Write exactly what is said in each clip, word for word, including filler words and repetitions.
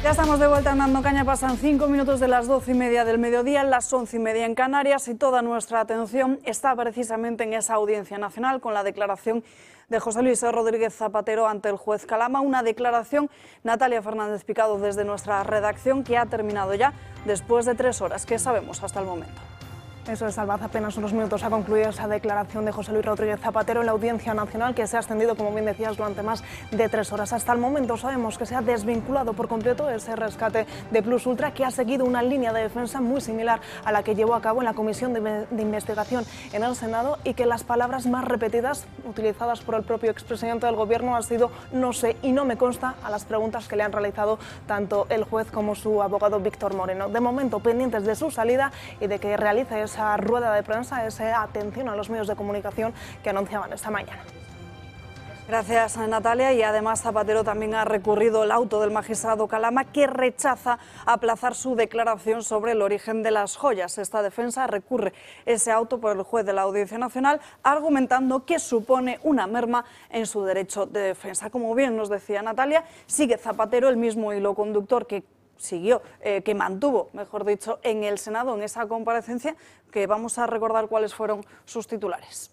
Ya estamos de vuelta en Dando Caña, pasan cinco minutos de las doce y media del mediodía, las once y media en Canarias, y toda nuestra atención está precisamente en esa audiencia nacional con la declaración de José Luis Rodríguez Zapatero ante el juez Calama, una declaración, Natalia Fernández Picado, desde nuestra redacción, que ha terminado ya después de tres horas. ¿Qué sabemos hasta el momento? Eso es, Alba, hace apenas unos minutos ha concluido esa declaración de José Luis Rodríguez Zapatero en la Audiencia Nacional, que se ha extendido, como bien decías, durante más de tres horas. Hasta el momento sabemos que se ha desvinculado por completo ese rescate de Plus Ultra, que ha seguido una línea de defensa muy similar a la que llevó a cabo en la Comisión de, de Investigación en el Senado, y que las palabras más repetidas utilizadas por el propio expresidente del Gobierno han sido "no sé" y "no me consta" a las preguntas que le han realizado tanto el juez como su abogado Víctor Moreno. De momento pendientes de su salida y de que realice esa esa rueda de prensa, esa atención a los medios de comunicación que anunciaban esta mañana. Gracias, Natalia. Y además Zapatero también ha recurrido el auto del magistrado Calama, que rechaza aplazar su declaración sobre el origen de las joyas. Esta defensa recurre ese auto por el juez de la Audiencia Nacional, argumentando que supone una merma en su derecho de defensa. Como bien nos decía Natalia, sigue Zapatero el mismo hilo conductor que siguió, eh, que mantuvo, mejor dicho, en el Senado, en esa comparecencia, que vamos a recordar cuáles fueron sus titulares.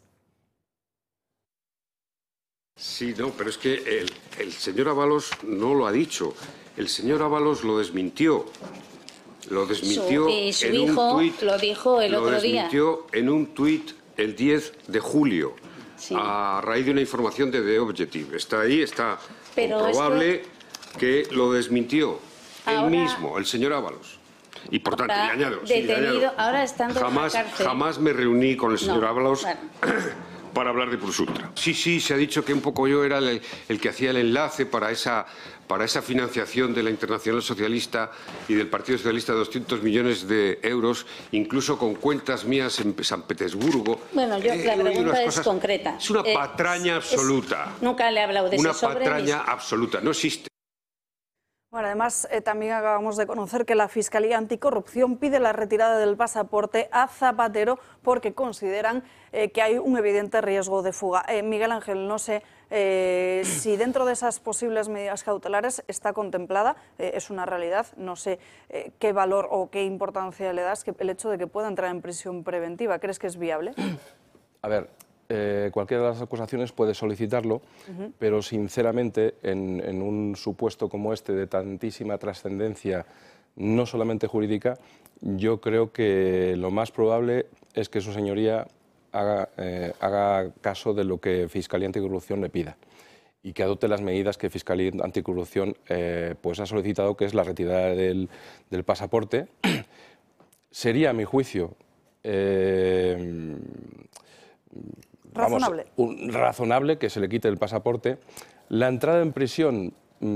Sí, no, pero es que el, el señor Ábalos no lo ha dicho. El señor Ábalos lo desmintió. Lo desmintió su, y su en hijo un tuit, lo dijo el otro día. Lo desmintió en un tuit el diez de julio, sí, a raíz de una información de The Objective. Está ahí, está pero comprobable que... que lo desmintió. Ahora, él mismo, el señor Ábalos. Y por tanto, le añado, detenido, sí, le añado, ahora estando jamás, en la cárcel. jamás me reuní con el señor no, Ábalos bueno. para hablar de Plus Ultra. Sí, sí, se ha dicho que un poco yo era el, el que hacía el enlace para esa, para esa financiación de la Internacional Socialista y del Partido Socialista de doscientos millones de euros, incluso con cuentas mías en San Petersburgo. Bueno, yo, eh, la pregunta es cosas, concreta. Es una eh, patraña es, absoluta. Es, nunca le he hablado de una ese sobre. Una patraña absoluta, no existe. Bueno, además, eh, también acabamos de conocer que la Fiscalía Anticorrupción pide la retirada del pasaporte a Zapatero porque consideran eh, que hay un evidente riesgo de fuga. Eh, Miguel Ángel, no sé eh, si dentro de esas posibles medidas cautelares está contemplada, eh, es una realidad, no sé eh, qué valor o qué importancia le das que el hecho de que pueda entrar en prisión preventiva. ¿Crees que es viable? A ver, Eh, cualquiera de las acusaciones puede solicitarlo, uh-huh. pero sinceramente en, en un supuesto como este de tantísima trascendencia, no solamente jurídica, yo creo que lo más probable es que su señoría haga, eh, haga caso de lo que Fiscalía Anticorrupción le pida y que adopte las medidas que Fiscalía Anticorrupción eh, pues ha solicitado, que es la retirada del, del pasaporte. Sería, a mi juicio, eh, Vamos, razonable. Un, razonable que se le quite el pasaporte. La entrada en prisión,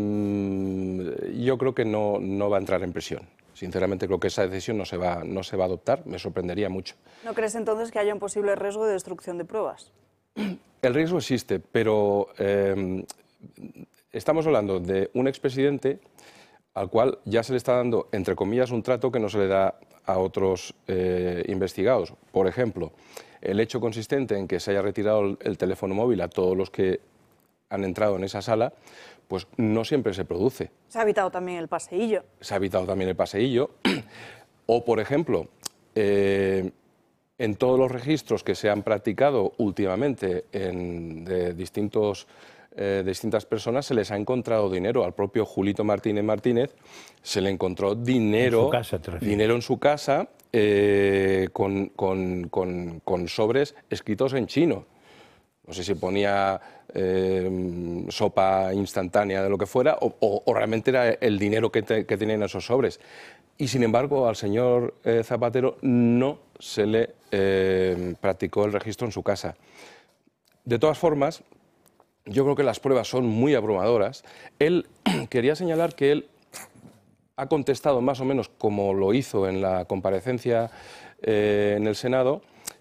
mmm, yo creo que no, no va a entrar en prisión. Sinceramente creo que esa decisión no se, va, no se va a adoptar, me sorprendería mucho. ¿No crees entonces que haya un posible riesgo de destrucción de pruebas? El riesgo existe, pero eh, estamos hablando de un expresidente al cual ya se le está dando, entre comillas, un trato que no se le da a otros eh, investigados. Por ejemplo, el hecho consistente en que se haya retirado el, el teléfono móvil a todos los que han entrado en esa sala, pues no siempre se produce. Se ha evitado también el paseillo. Se ha evitado también el paseillo. O, por ejemplo, eh, en todos los registros que se han practicado últimamente en, de distintos, eh, distintas personas, se les ha encontrado dinero. Al propio Julito Martínez Martínez se le encontró dinero en su casa, ¿te refieres? Dinero en su casa, Eh, con, con, con, con sobres escritos en chino. No sé si ponía eh, sopa instantánea de lo que fuera o, o, o realmente era el dinero que, te, que tenían esos sobres. Y sin embargo al señor eh, Zapatero no se le eh, practicó el registro en su casa. De todas formas, yo creo que las pruebas son muy abrumadoras. Él quería señalar que él ha contestado más o menos como lo hizo en la comparecencia eh, en el Senado,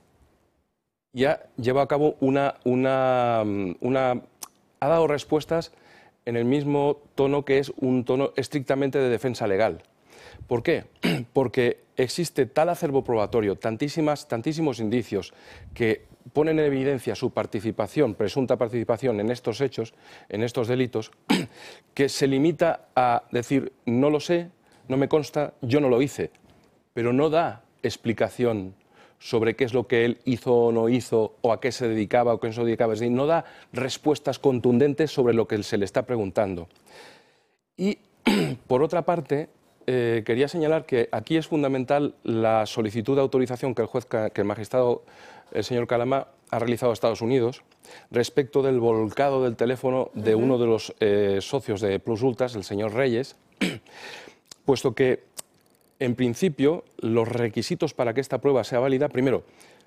y ha llevado a cabo una, una, una... ha dado respuestas en el mismo tono, que es un tono estrictamente de defensa legal. ¿Por qué? Porque existe tal acervo probatorio, tantísimas, tantísimos indicios que ponen en evidencia su participación, presunta participación en estos hechos, en estos delitos, que se limita a decir no lo sé, no me consta, yo no lo hice, pero no da explicación sobre qué es lo que él hizo o no hizo, o a qué se dedicaba o qué no se dedicaba, es decir, no da respuestas contundentes sobre lo que se le está preguntando. Y, por otra parte, eh, quería señalar que aquí es fundamental la solicitud de autorización que el juez, que el magistrado, el señor Calama, ha realizado a Estados Unidos respecto del volcado del teléfono de uh-huh. uno de los eh, socios de Plus Ultras, el señor Reyes, puesto que, en principio, los requisitos para que esta prueba sea válida, primero,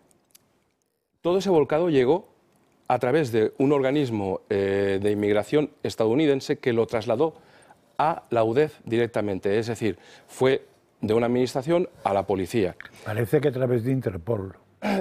todo ese volcado llegó a través de un organismo eh, de inmigración estadounidense que lo trasladó a la U D E F directamente, es decir, fue de una administración a la policía. Parece que a través de Interpol.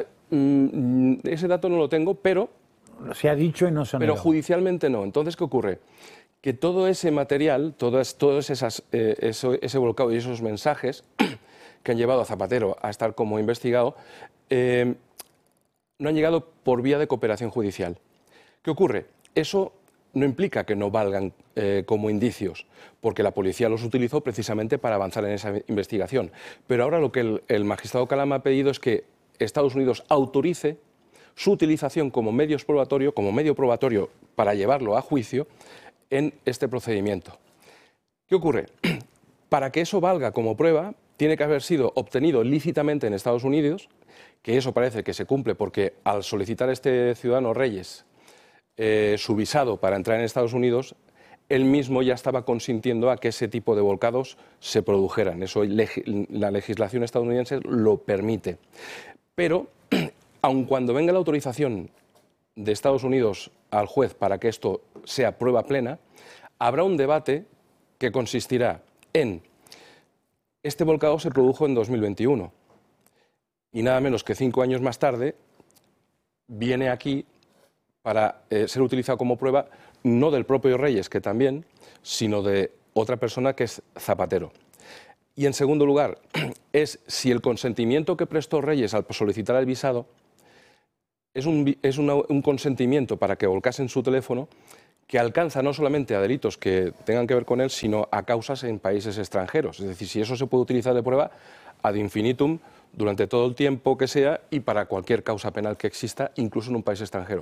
Ese dato no lo tengo, pero... Se ha dicho y no se ha Pero negado. judicialmente no. Entonces, ¿qué ocurre? Que todo ese material, todas, todos esas, eh, eso, ese volcado y esos mensajes que han llevado a Zapatero a estar como investigado, eh, no han llegado por vía de cooperación judicial. ¿Qué ocurre? Eso no implica que no valgan eh, como indicios, porque la policía los utilizó precisamente para avanzar en esa investigación. Pero ahora lo que el, el magistrado Calama ha pedido es que Estados Unidos autorice su utilización como medios probatorio, como medio probatorio para llevarlo a juicio en este procedimiento. ¿Qué ocurre? Para que eso valga como prueba, tiene que haber sido obtenido lícitamente en Estados Unidos, que eso parece que se cumple porque al solicitar a este ciudadano Reyes eh, su visado para entrar en Estados Unidos, él mismo ya estaba consintiendo a que ese tipo de volcados se produjeran. Eso la legislación estadounidense lo permite. Pero, aun cuando venga la autorización de Estados Unidos al juez para que esto sea prueba plena, habrá un debate que consistirá en: este volcado se produjo en dos mil veintiuno y nada menos que cinco años más tarde viene aquí para eh, ser utilizado como prueba no del propio Reyes, que también, sino de otra persona que es Zapatero. Y en segundo lugar, es si el consentimiento que prestó Reyes al solicitar el visado es un, es una, un consentimiento para que volcasen su teléfono que alcanza no solamente a delitos que tengan que ver con él, sino a causas en países extranjeros. Es decir, si eso se puede utilizar de prueba ad infinitum durante todo el tiempo que sea y para cualquier causa penal que exista, incluso en un país extranjero.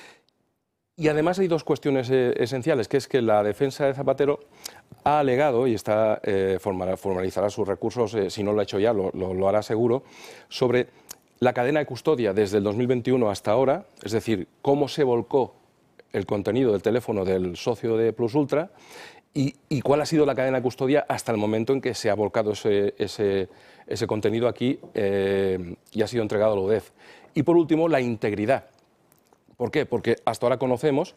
Y además hay dos cuestiones eh, esenciales, que es que la defensa de Zapatero ha alegado, y está, eh, formalizará sus recursos, eh, si no lo ha hecho ya, lo, lo, lo hará seguro, sobre la cadena de custodia desde el dos mil veintiuno hasta ahora, es decir, cómo se volcó el contenido del teléfono del socio de Plus Ultra y, y cuál ha sido la cadena de custodia hasta el momento en que se ha volcado ese, ese, ese contenido aquí eh, y ha sido entregado a la U D E F. Y por último, la integridad. ¿Por qué? Porque hasta ahora conocemos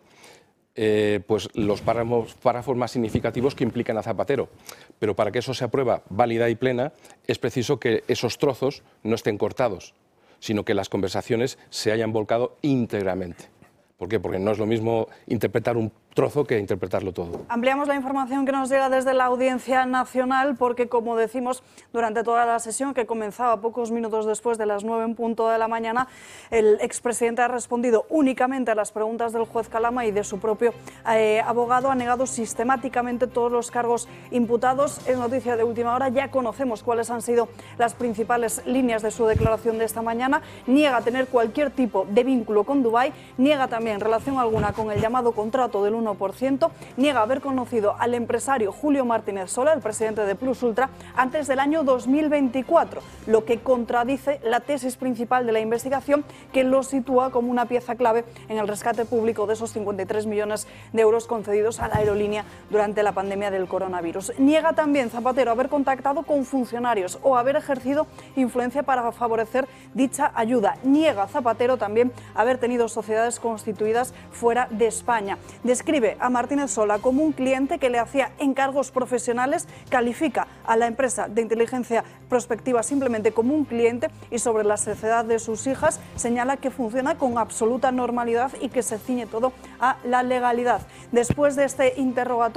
eh, pues los párrafos, párrafos más significativos que implican a Zapatero, pero para que eso sea prueba válida y plena es preciso que esos trozos no estén cortados, sino que las conversaciones se hayan volcado íntegramente. ¿Por qué? Porque no es lo mismo interpretar un trozo que interpretarlo todo. Ampliamos la información que nos llega desde la Audiencia Nacional porque, como decimos, durante toda la sesión, que comenzaba pocos minutos después de las nueve en punto de la mañana, el expresidente ha respondido únicamente a las preguntas del juez Calama y de su propio eh, abogado. Ha negado sistemáticamente todos los cargos imputados. Es noticia de última hora, ya conocemos cuáles han sido las principales líneas de su declaración de esta mañana. Niega tener cualquier tipo de vínculo con Dubái, niega también relación alguna con el llamado contrato del uno por ciento, niega haber conocido al empresario Julio Martínez Sola, el presidente de Plus Ultra, antes del año dos mil veinticuatro, lo que contradice la tesis principal de la investigación, que lo sitúa como una pieza clave en el rescate público de esos cincuenta y tres millones de euros concedidos a la aerolínea durante la pandemia del coronavirus. Niega también Zapatero haber contactado con funcionarios o haber ejercido influencia para favorecer dicha ayuda. Niega Zapatero también haber tenido sociedades constituidas fuera de España. Describe a Martínez Sola como un cliente que le hacía encargos profesionales, califica a la empresa de inteligencia prospectiva simplemente como un cliente y sobre la sociedad de sus hijas señala que funciona con absoluta normalidad y que se ciñe todo a la legalidad. Después de este interrogatorio,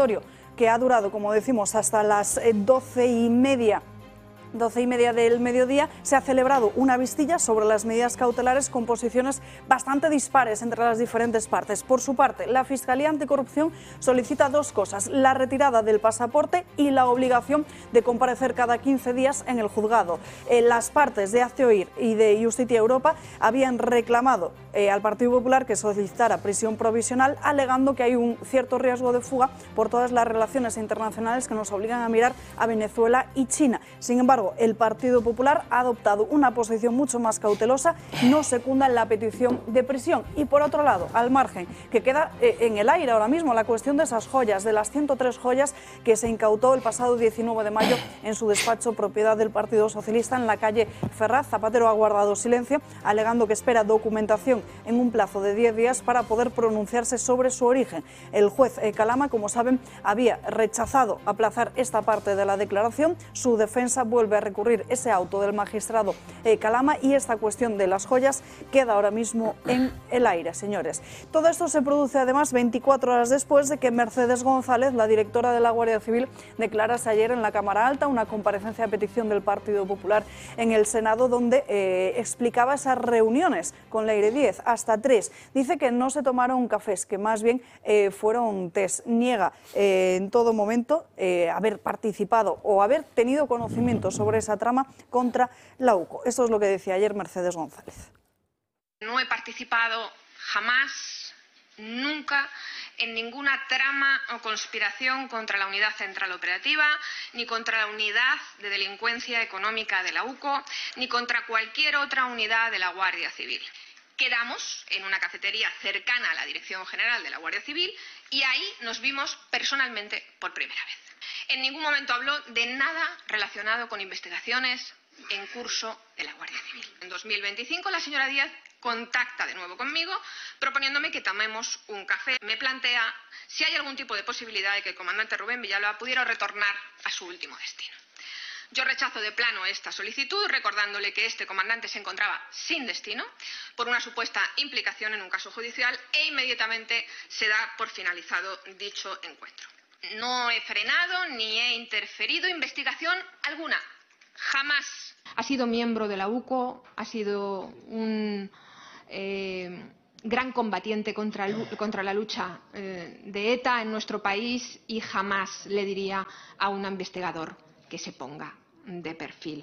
que ha durado, como decimos, hasta las doce y media doce y media del mediodía, se ha celebrado una vistilla sobre las medidas cautelares con posiciones bastante dispares entre las diferentes partes. Por su parte, la Fiscalía Anticorrupción solicita dos cosas: la retirada del pasaporte y la obligación de comparecer cada quince días en el juzgado. Eh, las partes de Hazte Oír y de Justicia Europa habían reclamado eh, al Partido Popular que solicitara prisión provisional, alegando que hay un cierto riesgo de fuga por todas las relaciones internacionales que nos obligan a mirar a Venezuela y China. Sin embargo, el Partido Popular ha adoptado una posición mucho más cautelosa, no secunda la petición de prisión. Y por otro lado, al margen, que queda eh, en el aire ahora mismo la cuestión de esas joyas, de las ciento tres joyas que se incautó el pasado diecinueve de mayo en su despacho propiedad del Partido Socialista en la calle Ferraz. Zapatero ha guardado silencio, alegando que espera documentación en un plazo de diez días para poder pronunciarse sobre su origen. El juez eh, Calama, como saben, había rechazado aplazar esta parte de la declaración. Su defensa vuelve a recurrir ese auto del magistrado eh, Calama y esta cuestión de las joyas queda ahora mismo en el aire, señores. Todo esto se produce además veinticuatro horas después de que Mercedes González, la directora de la Guardia Civil, declarase ayer en la Cámara Alta una comparecencia a petición del Partido Popular en el Senado, donde eh, explicaba esas reuniones con Leire Díez, hasta tres. Dice que no se tomaron cafés, que más bien eh, fueron test. Niega eh, en todo momento eh, haber participado o haber tenido conocimiento sobre esa trama contra la U C O. Esto es lo que decía ayer Mercedes González. No he participado jamás, nunca, en ninguna trama o conspiración contra la Unidad Central Operativa, ni contra la Unidad de Delincuencia Económica de la U C O, ni contra cualquier otra unidad de la Guardia Civil. Quedamos en una cafetería cercana a la Dirección General de la Guardia Civil y ahí nos vimos personalmente por primera vez. En ningún momento habló de nada relacionado con investigaciones en curso de la Guardia Civil. En dos mil veinticinco la señora Díaz contacta de nuevo conmigo proponiéndome que tomemos un café. Me plantea si hay algún tipo de posibilidad de que el comandante Rubén Villalba pudiera retornar a su último destino. Yo rechazo de plano esta solicitud, recordándole que este comandante se encontraba sin destino por una supuesta implicación en un caso judicial e inmediatamente se da por finalizado dicho encuentro. No he frenado ni he interferido investigación alguna, jamás. Ha sido miembro de la U C O, ha sido un eh, gran combatiente contra, contra la lucha eh, de ETA en nuestro país y jamás le diría a un investigador que se ponga de perfil.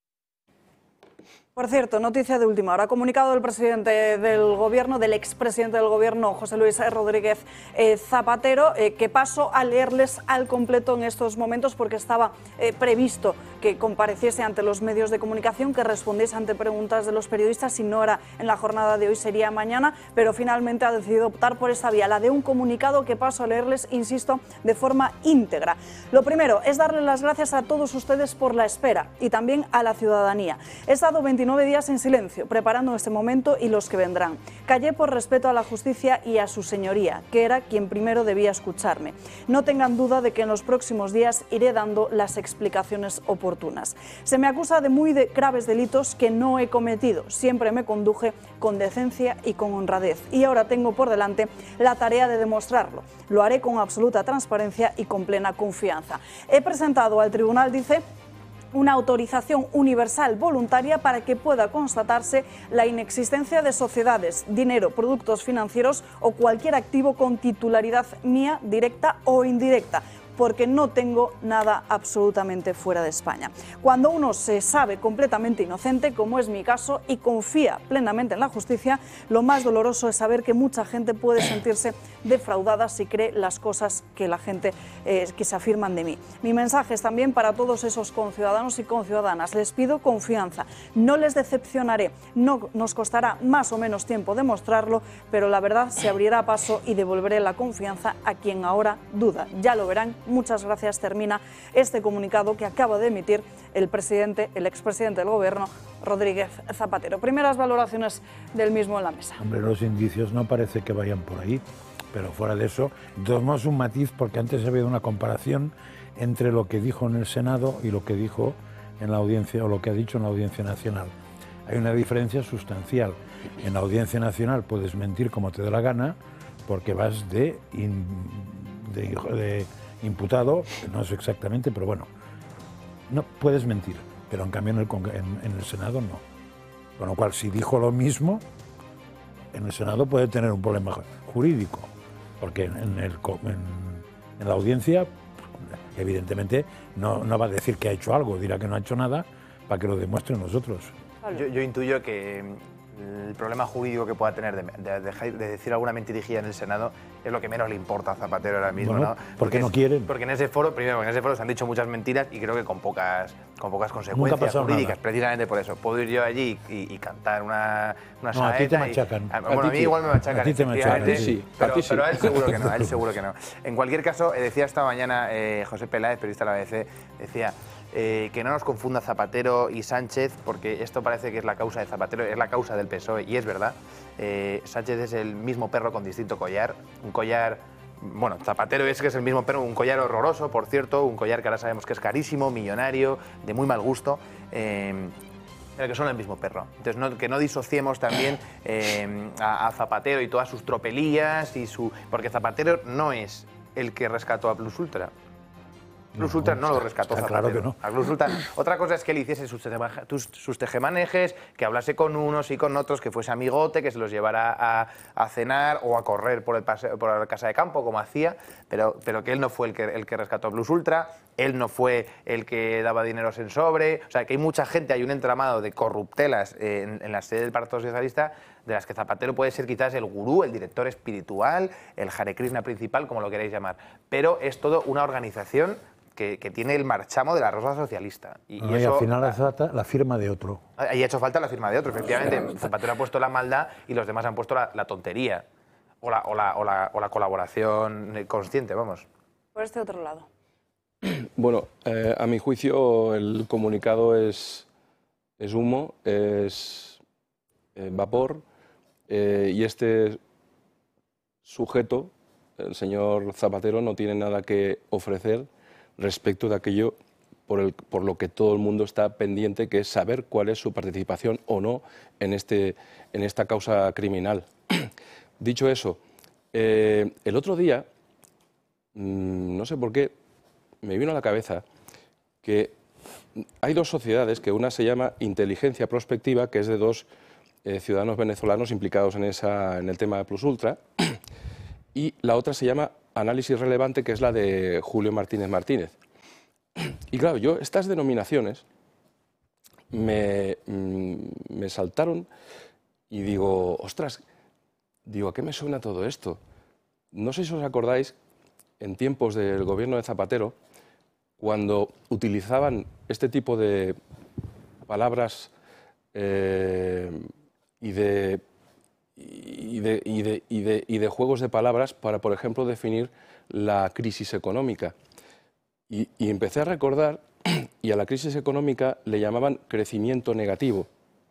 Por cierto, noticia de última hora, comunicado del presidente del Gobierno, del expresidente del Gobierno, José Luis Rodríguez eh, Zapatero, eh, que paso a leerles al completo en estos momentos porque estaba eh, previsto que compareciese ante los medios de comunicación, que respondiese ante preguntas de los periodistas. Si no era en la jornada de hoy, sería mañana, pero finalmente ha decidido optar por esta vía, la de un comunicado que paso a leerles, insisto, de forma íntegra. Lo primero es darle las gracias a todos ustedes por la espera y también a la ciudadanía. He estado veintinueve días en silencio, preparando este momento y los que vendrán. Callé por respeto a la justicia y a su señoría, que era quien primero debía escucharme. No tengan duda de que en los próximos días iré dando las explicaciones oportunas. Se me acusa de muy de graves delitos que no he cometido. Siempre me conduje con decencia y con honradez. Y ahora tengo por delante la tarea de demostrarlo. Lo haré con absoluta transparencia y con plena confianza. He presentado al tribunal, dice, una autorización universal voluntaria para que pueda constatarse la inexistencia de sociedades, dinero, productos financieros o cualquier activo con titularidad mía, directa o indirecta, porque no tengo nada absolutamente fuera de España. Cuando uno se sabe completamente inocente, como es mi caso, y confía plenamente en la justicia, lo más doloroso es saber que mucha gente puede sentirse defraudada si cree las cosas que la gente eh, que se afirman de mí. Mi mensaje es también para todos esos conciudadanos y conciudadanas. Les pido confianza, no les decepcionaré, no nos costará más o menos tiempo demostrarlo, pero la verdad se abrirá paso y devolveré la confianza a quien ahora duda. Ya lo verán. Muchas gracias. Termina este comunicado que acaba de emitir el presidente, el expresidente del Gobierno, Rodríguez Zapatero. Primeras valoraciones del mismo en la mesa. Hombre, los indicios no parece que vayan por ahí, pero fuera de eso, tomamos un matiz porque antes ha habido una comparación entre lo que dijo en el Senado y lo que dijo en la audiencia o lo que ha dicho en la Audiencia Nacional. Hay una diferencia sustancial. En la Audiencia Nacional puedes mentir como te dé la gana porque vas de, in, de, de imputado, no es exactamente, pero bueno, no puedes mentir, pero en cambio en el, en, en el Senado no. Con lo cual, si dijo lo mismo, en el Senado puede tener un problema jurídico, porque en, el, en, en la audiencia, evidentemente, no, no va a decir que ha hecho algo, dirá que no ha hecho nada para que lo demuestren nosotros. Yo, yo intuyo que el problema jurídico que pueda tener de, de, de, de decir alguna mentirijilla en el Senado es lo que menos le importa a Zapatero ahora mismo, bueno, ¿no? Porque, porque no es, quieren. Porque en ese foro, primero, en ese foro se han dicho muchas mentiras y creo que con pocas, con pocas consecuencias jurídicas, nada. Precisamente por eso. Puedo ir yo allí y, y cantar una, una no, a ti te machacan. Y, a, bueno, a, a mí igual me machacan. A ti te machacan, sí. Pero, a pero a él seguro que no, a él seguro que no. En cualquier caso, decía esta mañana eh, José Peláez, periodista de la A B C, decía... Eh, que no nos confunda Zapatero y Sánchez, porque esto parece que es la causa de Zapatero, es la causa del P S O E, y es verdad. Eh, Sánchez es el mismo perro con distinto collar, un collar... Bueno, Zapatero es que es el mismo perro, un collar horroroso, por cierto, un collar que ahora sabemos que es carísimo, millonario, de muy mal gusto, eh, pero que son el mismo perro. Entonces, no, que no disociemos también eh, a, a Zapatero y todas sus tropelías, y su porque Zapatero no es el que rescató a Plus Ultra. Plus Ultra no, no lo rescató Zapatero. Claro que no. A Plus Ultra. Otra cosa es que él hiciese sus, sus tejemanejes, que hablase con unos y con otros, que fuese amigote, que se los llevara a, a cenar o a correr por, el paseo, por la casa de campo, como hacía, pero, pero que él no fue el que, el que rescató a Plus Ultra, él no fue el que daba dineros en sobre. O sea, que hay mucha gente, hay un entramado de corruptelas en, en la sede del Partido Socialista, de las que Zapatero puede ser quizás el gurú, el director espiritual, el Hare Krishna principal, como lo queráis llamar. Pero es todo una organización Que, que tiene el marchamo de la Rosa Socialista. Y, no, y, eso, y al final hace falta la firma de otro. Ahí ha hecho falta la firma de otro, efectivamente. Zapatero ha puesto la maldad y los demás han puesto la, la tontería. O la, o, la, o, la, o la colaboración consciente, vamos. Por este otro lado. Bueno, eh, a mi juicio el comunicado es, es humo, es eh, vapor, eh, y este sujeto, el señor Zapatero, no tiene nada que ofrecer respecto de aquello por, el, por lo que todo el mundo está pendiente, que es saber cuál es su participación o no en, este, en esta causa criminal. Dicho eso, eh, el otro día, mmm, no sé por qué, me vino a la cabeza que hay dos sociedades, que una se llama Inteligencia Prospectiva, que es de dos eh, ciudadanos venezolanos implicados en, esa, en el tema de Plus Ultra, y la otra se llama Análisis Relevante, que es la de Julio Martínez Martínez. Y claro, yo estas denominaciones me, me saltaron y digo, ostras, digo, ¿a qué me suena todo esto? No sé si os acordáis, en tiempos del gobierno de Zapatero, cuando utilizaban este tipo de palabras eh, y de... Y de, y, de, y, de, y de juegos de palabras para, por ejemplo, definir la crisis económica. Y, y empecé a recordar, y a la crisis económica le llamaban crecimiento negativo,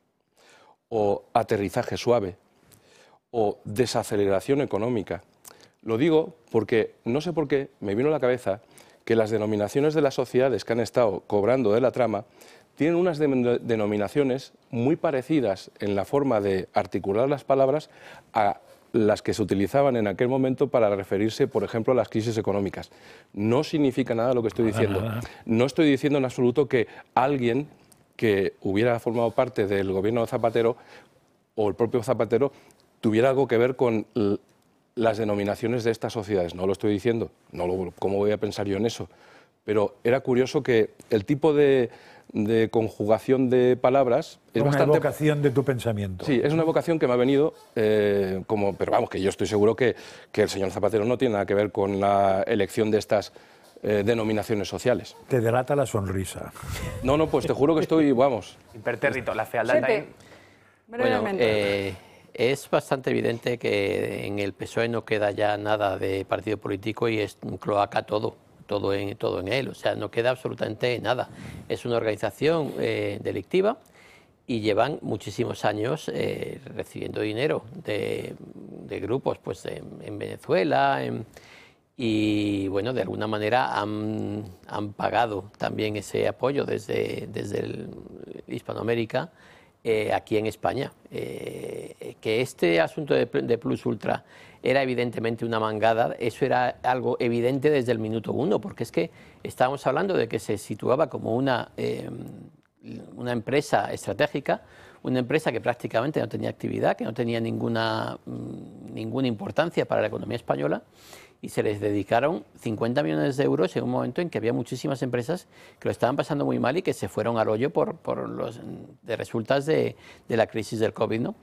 o aterrizaje suave, o desaceleración económica. Lo digo porque, no sé por qué, me vino a la cabeza que las denominaciones de las sociedades que han estado cobrando de la trama tienen unas de denominaciones muy parecidas en la forma de articular las palabras a las que se utilizaban en aquel momento para referirse, por ejemplo, a las crisis económicas. No significa nada lo que estoy diciendo. Nada, nada. No estoy diciendo en absoluto que alguien que hubiera formado parte del gobierno de Zapatero o el propio Zapatero tuviera algo que ver con las denominaciones de estas sociedades. No lo estoy diciendo. No lo, ¿cómo voy a pensar yo en eso? Pero era curioso que el tipo de... de conjugación de palabras es una bastante... evocación de tu pensamiento. Sí, es una evocación que me ha venido eh, como... Pero vamos, que yo estoy seguro que, que el señor Zapatero no tiene nada que ver con la elección de estas eh, denominaciones sociales. Te delata la sonrisa. No, no, pues te juro que estoy, vamos... Impertérrito, la fealdad también. Bueno, eh, es bastante evidente que en el P S O E no queda ya nada de partido político y es un cloaca todo. Todo en, todo en él, o sea, no queda absolutamente nada. Es una organización eh, delictiva y llevan muchísimos años eh, recibiendo dinero de, de grupos pues, en, en Venezuela en, y, bueno, de alguna manera han, han pagado también ese apoyo desde, desde el Hispanoamérica eh, aquí en España. Eh, que este asunto de, de Plus Ultra era evidentemente una mangada, eso era algo evidente desde el minuto uno, porque es que estábamos hablando de que se situaba como una, eh, una empresa estratégica, una empresa que prácticamente no tenía actividad, que no tenía ninguna, ninguna importancia para la economía española, y se les dedicaron cincuenta millones de euros en un momento en que había muchísimas empresas que lo estaban pasando muy mal y que se fueron al hoyo por, por los de resultas de, de la crisis del COVID, ¿no?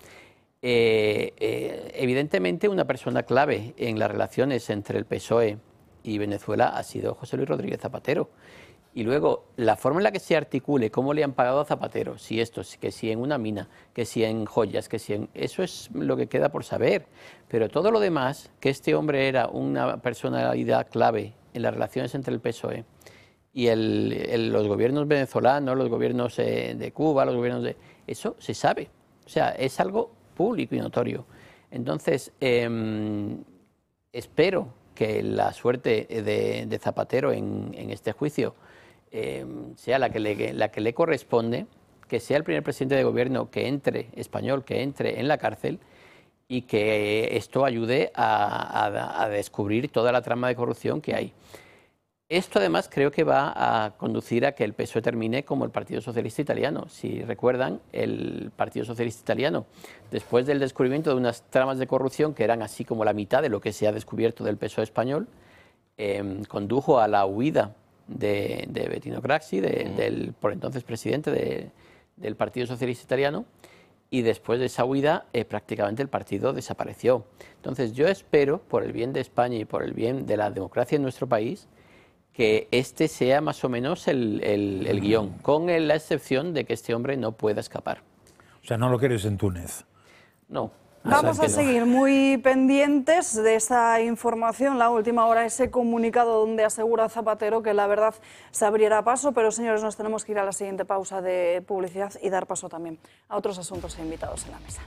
Eh, eh, evidentemente, una persona clave en las relaciones entre el P S O E y Venezuela ha sido José Luis Rodríguez Zapatero. Y luego, la forma en la que se articule, cómo le han pagado a Zapatero, si esto, que si en una mina, que si en joyas, que si en... Eso es lo que queda por saber. Pero todo lo demás, que este hombre era una personalidad clave en las relaciones entre el P S O E y el, el, los gobiernos venezolanos, los gobiernos eh, de Cuba, los gobiernos de... Eso se sabe. O sea, es algo público y notorio. Entonces, eh, espero que la suerte de, de Zapatero en, en este juicio eh, sea la que, le, la que le corresponde, que sea el primer presidente de gobierno que entre, español, que entre en la cárcel, y que esto ayude a, a, a descubrir toda la trama de corrupción que hay. Esto además creo que va a conducir a que el P S O E termine como el Partido Socialista Italiano. Si recuerdan, el Partido Socialista Italiano, después del descubrimiento de unas tramas de corrupción que eran así como la mitad de lo que se ha descubierto del P S O E español, eh, condujo a la huida de, de Bettino Craxi, de, mm. del por entonces presidente de, del Partido Socialista Italiano, y después de esa huida eh, prácticamente el partido desapareció. Entonces yo espero, por el bien de España y por el bien de la democracia en nuestro país, que este sea más o menos el, el, el guión, con la excepción de que este hombre no pueda escapar. O sea, no lo quieres en Túnez. No. Vamos a seguir muy pendientes de esta información, la última hora, ese comunicado donde asegura Zapatero que la verdad se abrirá paso, pero señores, nos tenemos que ir a la siguiente pausa de publicidad y dar paso también a otros asuntos e invitados en la mesa.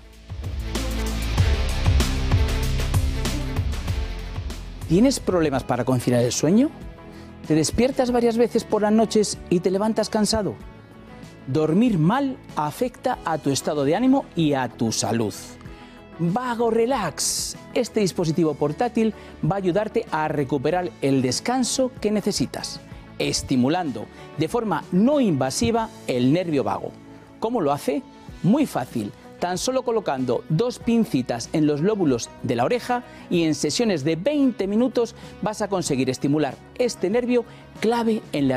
¿Tienes problemas para conciliar el sueño? ¿Te despiertas varias veces por las noches y te levantas cansado? Dormir mal afecta a tu estado de ánimo y a tu salud. Vago Relax. Este dispositivo portátil va a ayudarte a recuperar el descanso que necesitas, estimulando de forma no invasiva el nervio vago. ¿Cómo lo hace? Muy fácil. Tan solo colocando dos pincitas en los lóbulos de la oreja y en sesiones de veinte minutos vas a conseguir estimular este nervio clave en la